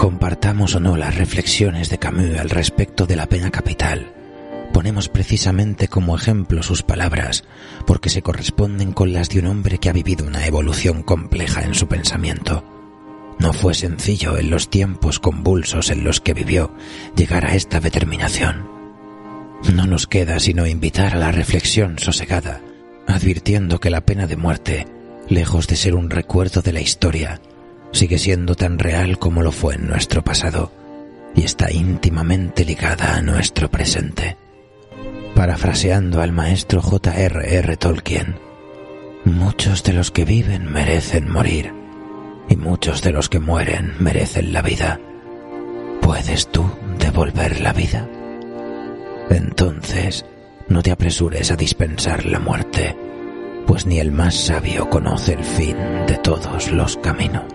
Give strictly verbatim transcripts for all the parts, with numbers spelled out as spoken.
Compartamos o no las reflexiones de Camus al respecto de la pena capital, ponemos precisamente como ejemplo sus palabras porque se corresponden con las de un hombre que ha vivido una evolución compleja en su pensamiento. No fue sencillo en los tiempos convulsos en los que vivió llegar a esta determinación. No nos queda sino invitar a la reflexión sosegada, advirtiendo que la pena de muerte, lejos de ser un recuerdo de la historia, sigue siendo tan real como lo fue en nuestro pasado y está íntimamente ligada a nuestro presente. Parafraseando al maestro J R R Tolkien, muchos de los que viven merecen morir y muchos de los que mueren merecen la vida. ¿Puedes tú devolver la vida? Entonces, no te apresures a dispensar la muerte, pues ni el más sabio conoce el fin de todos los caminos.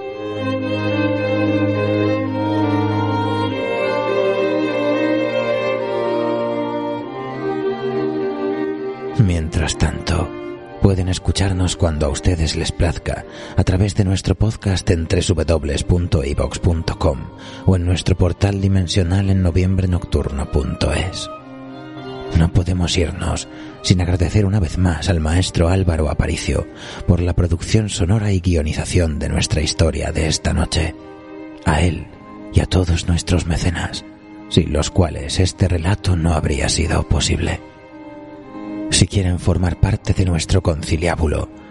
Mientras tanto, pueden escucharnos cuando a ustedes les plazca a través de nuestro podcast en doble u doble u doble u punto i vox punto com o en nuestro portal dimensional en noviembre nocturno punto es. No podemos irnos sin agradecer una vez más al maestro Álvaro Aparicio por la producción sonora y guionización de nuestra historia de esta noche. A él y a todos nuestros mecenas, sin los cuales este relato no habría sido posible. Si quieren formar parte de nuestro conciliábulo,